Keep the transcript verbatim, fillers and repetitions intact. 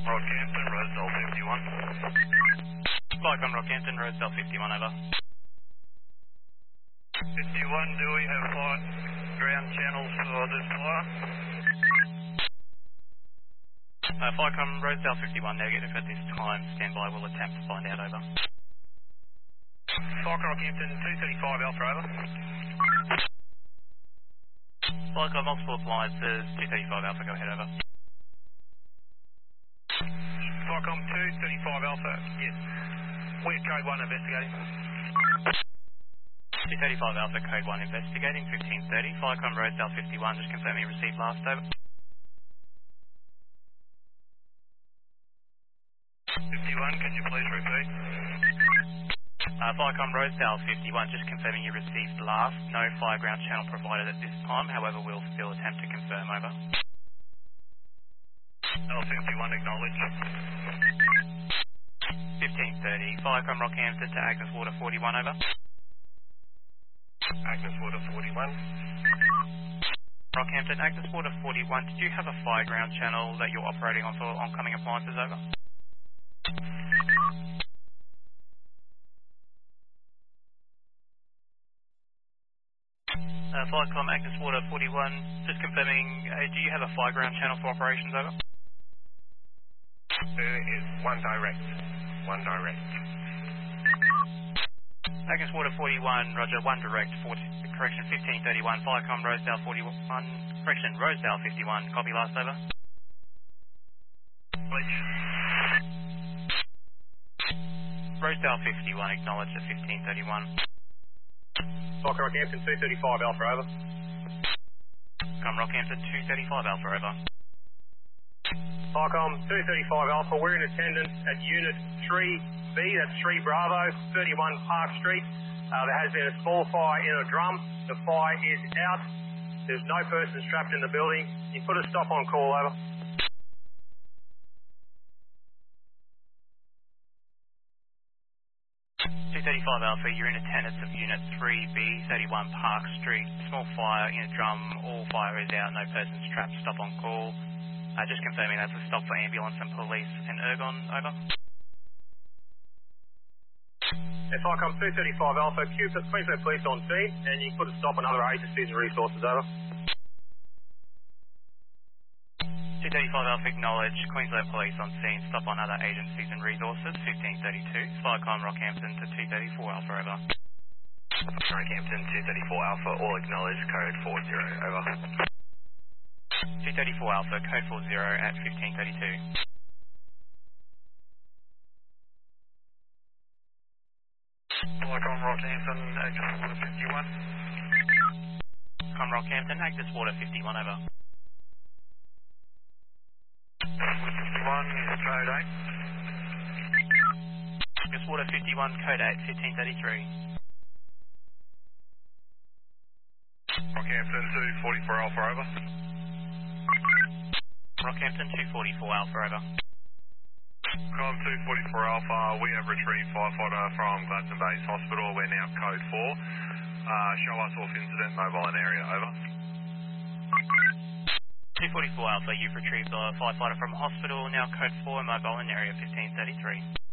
Rockhampton, Rosedale fifty-one. Flycom Rockhampton, Rosedale fifty-one, over. fifty-one, do we have flight ground channels for this flyer? Uh, Flycom Rosedale fifty-one, negative at this time. Stand by, we'll attempt to find out, over. Flycom Rockhampton, two thirty-five Alpha, over. Flycom multiple appliances, two thirty-five Alpha, go ahead, over. Flycom two thirty-five Alpha, yes. We're code one investigating. two thirty-five Alpha, code one investigating, fifteen thirty. Flycom Rosedale fifty-one, just confirming you received last, over. fifty-one, can you please repeat? Uh, Flycom Rosedale fifty-one, just confirming you received last. No fly ground channel provided at this time, however, we'll still attempt to confirm, over. L fifty-one, acknowledge. fifteen thirty. Flycom Rockhampton to Agnes Water forty-one, over. Agnes Water forty-one. Rockhampton, Agnes Water forty-one, did you have a fly ground channel that you're operating on for oncoming appliances, over? Uh, Flycom Agnes Water forty-one, just confirming, uh, do you have a fly ground channel for operations, over? There is one direct. One direct. Agnes Water forty-one, roger, one direct, forty, correction, fifteen thirty-one, Flycom Rosedale forty-one, correction, Rosedale fifty-one, copy last, over. Please. Rosedale fifty-one, acknowledged at fifteen thirty-one. Flycom Rockhampton, two thirty-five Alpha, over. Com Rockhampton, two thirty-five Alpha, over. Flycom, two thirty-five Alpha, we're in attendance at Unit three B, that's three Bravo, thirty-one Park Street. Uh, there has been a small fire in a drum. The fire is out. There's no persons trapped in the building. You put a stop on call, over. two thirty-five Alpha, you're in attendance of Unit three B, thirty-one Park Street. Small fire in a drum, all fire is out, no persons trapped, stop on call. Uh, just confirming that's a stop for ambulance and police and Ergon, over. If I come two thirty-five Alpha, Q, Queensland Police on scene, and you can put a stop on other agencies and resources, over. two thirty-five Alpha, acknowledged, Queensland Police on scene, stop on other agencies and resources, fifteen thirty-two. Flycom Rockhampton to two thirty-four Alpha, over. Rockhampton, two thirty-four Alpha, all acknowledged, code four zero, over. two thirty-four Alpha, code four zero at fifteen thirty-two. Flycom Rockhampton, Agnes Water fifty-one. Com Rockhampton, Agnes Water fifty-one, over. fifty-one is code eight. Agnes Water fifty-one, code eight, fifteen thirty-three. Rockhampton, two forty-four Alpha, over. Rockhampton, two forty-four Alpha, over. Com two forty-four Alpha, we have retrieved firefighter from Gladstone Base Hospital. We're now code four. Uh, show us off incident, mobile in area, over. two forty-four Alpha, you've retrieved the firefighter from hospital, now code four, mobile in area fifteen thirty-three.